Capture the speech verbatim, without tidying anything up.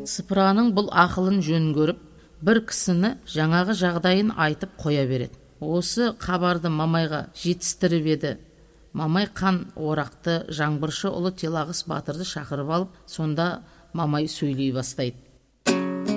сыпыраның бұл ақылын жөн көріп, бір кісіні жаңағы жағдайын айтып қоя береді. Осы хабарды Мамайға жетістіріп еді. Мамай қан орақты жаңбыршы ұлы Телағыс батырды шақырып алып, сонда Мамай сөйлей бастайды.